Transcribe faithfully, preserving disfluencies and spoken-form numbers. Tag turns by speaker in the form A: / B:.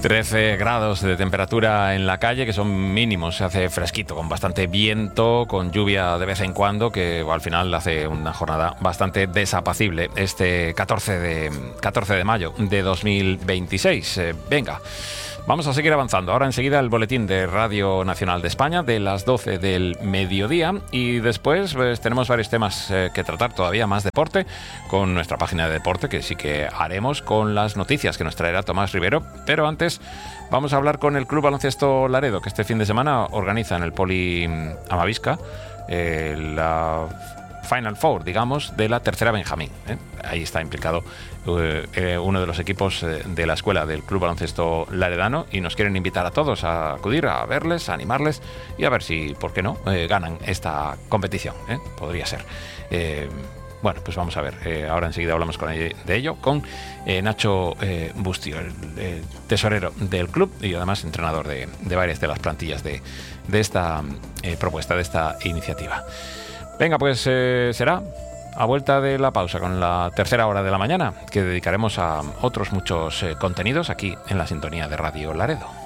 A: trece grados de temperatura en la calle, que son mínimos. Se hace fresquito, con bastante viento, con lluvia de vez en cuando, que al final hace una jornada bastante desapacible este catorce de mayo de dos mil veintiséis. Eh, venga, vamos a seguir avanzando. Ahora enseguida el boletín de Radio Nacional de España de las doce del mediodía, y después pues, tenemos varios temas eh, que tratar, todavía más deporte, con nuestra página de deporte, que sí que haremos, con las noticias que nos traerá Tomás Rivero. Pero antes vamos a hablar con el Club Baloncesto Laredo, que este fin de semana organiza en el Poli Amavisca eh, la Final Four, digamos, de la tercera Benjamín, ¿eh? Ahí está implicado eh, eh, uno de los equipos eh, de la escuela del Club Baloncesto Laredano, y nos quieren invitar a todos a acudir, a verles, a animarles y a ver si, ¿por qué no?, eh, ganan esta competición, ¿eh? Podría ser. Eh, Bueno, pues vamos a ver. Eh, ahora enseguida hablamos con ello, de ello con eh, Nacho eh, Bustio, el, el tesorero del club y además entrenador de, de varias de las plantillas de, de esta eh, propuesta, de esta iniciativa. Venga, pues eh, será a vuelta de la pausa con la tercera hora de la mañana, que dedicaremos a otros muchos eh, contenidos aquí en la sintonía de Radio Laredo.